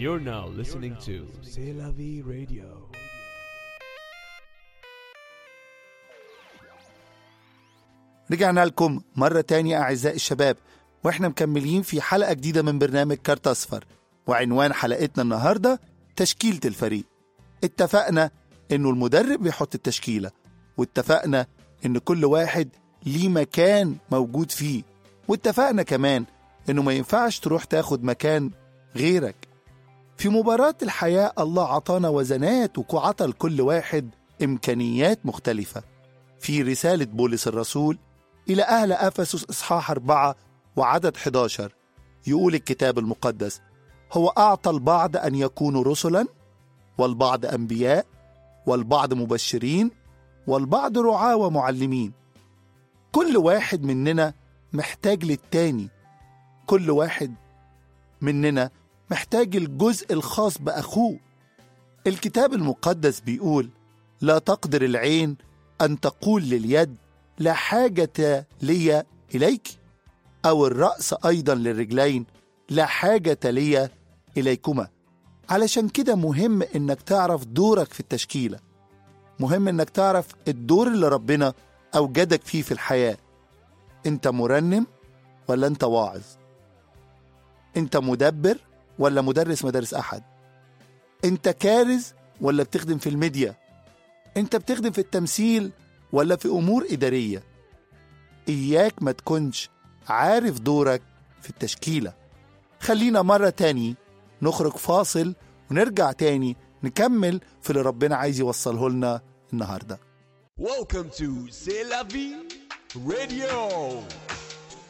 You're now listening to C'est la vie radio. رجعنا لكم مرة تانية أعزائي الشباب، وإحنا مكملين في حلقة جديدة من برنامج كارت أصفر، وعنوان حلقتنا النهاردة تشكيلة الفريق. اتفقنا إنه المدرب بيحط التشكيلة، واتفقنا إن كل واحد ليه مكان موجود فيه، واتفقنا كمان إنه ما ينفعش تروح تاخد مكان غيرك. في مباراة الحياة الله عطانا وزنات وعطى لكل واحد إمكانيات مختلفة. في رسالة بولس الرسول إلى أهل أفسس إصحاح 4 وعدد 11 يقول الكتاب المقدس: هو أعطى البعض أن يكونوا رسلا، والبعض أنبياء، والبعض مبشرين، والبعض رعاة ومعلمين. كل واحد مننا محتاج للتاني، كل واحد مننا محتاج الجزء الخاص بأخوه. الكتاب المقدس بيقول: لا تقدر العين أن تقول لليد لا حاجة لي إليك، أو الرأس أيضا للرجلين لا حاجة لي إليكما. علشان كده مهم إنك تعرف دورك في التشكيلة، مهم إنك تعرف الدور اللي ربنا أوجدك فيه في الحياة. أنت مرنم ولا أنت واعظ؟ أنت مدبر ولا مدرس مدارس أحد؟ أنت كارز ولا بتخدم في الميديا؟ أنت بتخدم في التمثيل ولا في أمور إدارية؟ إياك ما تكونش عارف دورك في التشكيلة. خلينا مرة تاني نخرج فاصل ونرجع تاني نكمل في اللي ربنا عايز يوصله لنا النهاردة. Welcome to C'est la vie radio.